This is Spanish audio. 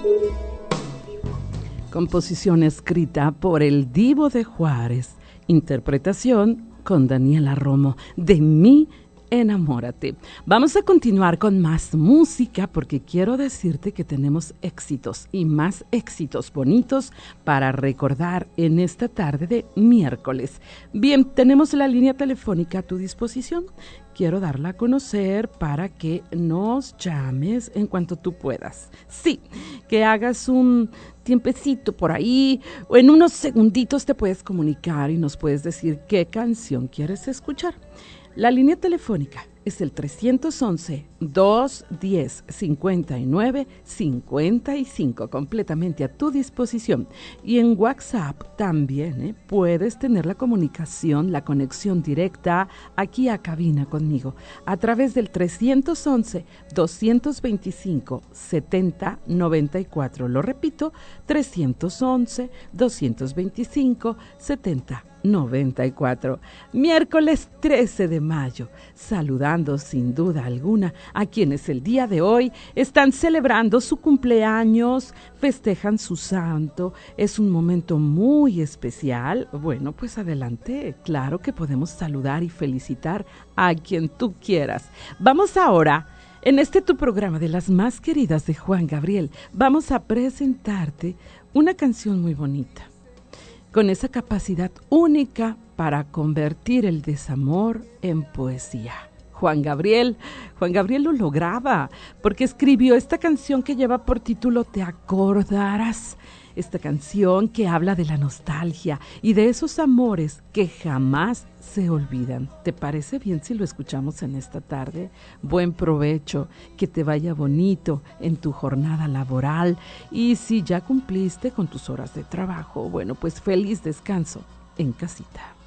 Composición escrita por el Divo de Juárez. Interpretación con Daniela Romo. De mí, enamórate. Vamos a continuar con más música porque quiero decirte que tenemos éxitos y más éxitos bonitos para recordar en esta tarde de miércoles. Bien, tenemos la línea telefónica a tu disposición. Quiero darla a conocer para que nos llames en cuanto tú puedas. Sí, que hagas un tiempecito por ahí o en unos segunditos te puedes comunicar y nos puedes decir qué canción quieres escuchar. La línea telefónica es el 311-210-5955, completamente a tu disposición. Y en WhatsApp también puedes tener la comunicación, la conexión directa aquí a cabina conmigo a través del 311-225-7094. Lo repito, 311-225-7094. Miércoles 13 de mayo, saludando sin duda alguna a quienes el día de hoy están celebrando su cumpleaños, festejan su santo. Es un momento muy especial. Bueno, pues adelante, claro que podemos saludar y felicitar a quien tú quieras. Vamos ahora, en este tu programa de las más queridas de Juan Gabriel, vamos a presentarte una canción muy bonita, con esa capacidad única para convertir el desamor en poesía. Juan Gabriel lo lograba, porque escribió esta canción que lleva por título Te acordarás. Esta canción que habla de la nostalgia y de esos amores que jamás se olvidan. ¿Te parece bien si lo escuchamos en esta tarde? Buen provecho, que te vaya bonito en tu jornada laboral, y si ya cumpliste con tus horas de trabajo, bueno, pues feliz descanso en casita.